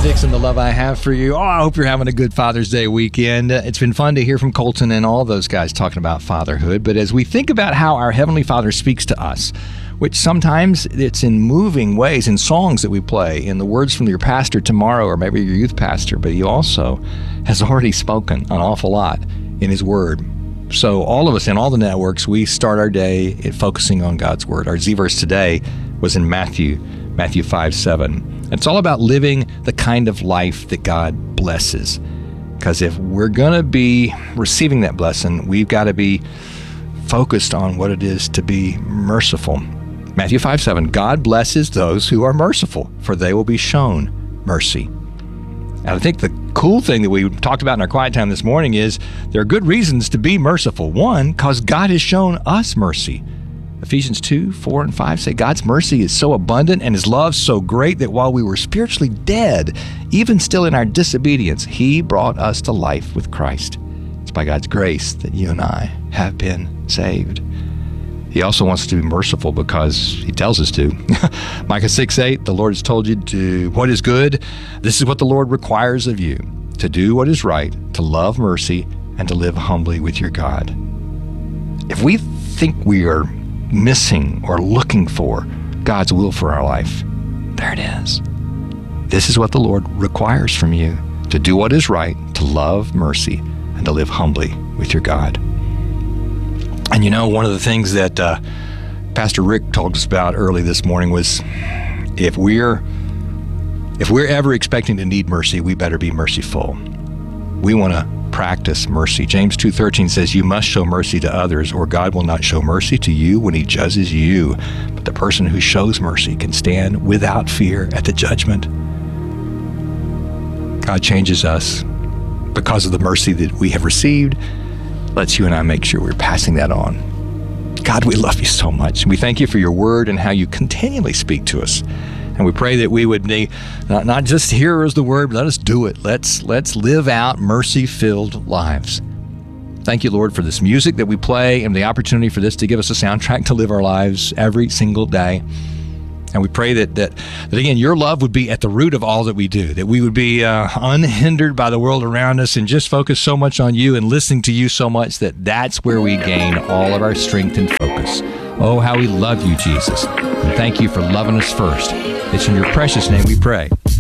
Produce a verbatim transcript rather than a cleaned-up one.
Dixon, The Love I Have for You. Oh, I hope you're having a good Father's Day weekend. Uh, it's been fun to hear from Colton and all those guys talking about fatherhood. But as we think about how our Heavenly Father speaks to us, which sometimes it's in moving ways, in songs that we play, in the words from your pastor tomorrow, or maybe your youth pastor, but he also has already spoken an awful lot in his word. So all of us in all the networks, we start our day at focusing on God's word. Our Z verse today was in Matthew, Matthew five seven. It's all about living the kind of life that God blesses. Because if we're going to be receiving that blessing, we've got to be focused on what it is to be merciful. Matthew five seven, God blesses those who are merciful, for they will be shown mercy. And I think the cool thing that we talked about in our quiet time this morning is there are good reasons to be merciful. One, because God has shown us mercy. Ephesians two, four, and five say God's mercy is so abundant and his love so great that while we were spiritually dead, even still in our disobedience, he brought us to life with Christ. It's by God's grace that you and I have been saved. He also wants to be merciful because he tells us to. Micah six eight, the Lord has told you to do what is good. This is what the Lord requires of you, to do what is right, to love mercy, and to live humbly with your God. If we think we are missing or looking for God's will for our life, there it is. This is what the Lord requires from you, to do what is right, to love mercy, and to live humbly with your God. And you know, one of the things that uh, Pastor Rick told us about early this morning was if we're if we're ever expecting to need mercy, we better be merciful. We want to practice mercy. James two thirteen says, you must show mercy to others, or God will not show mercy to you when he judges you. But the person who shows mercy can stand without fear at the judgment. God changes us because of the mercy that we have received. Let's you and I make sure we're passing that on. God, we love you so much. We thank you for your word and how you continually speak to us. And we pray that we would be not, not just hearers of the word, but let us do it. Let's, let's live out mercy-filled lives. Thank you, Lord, for this music that we play and the opportunity for this to give us a soundtrack to live our lives every single day. And we pray that, that, that again, your love would be at the root of all that we do, that we would be uh, unhindered by the world around us and just focus so much on you and listening to you so much that that's where we gain all of our strength and focus. Oh, how we love you, Jesus. And thank you for loving us first. It's in your precious name we pray.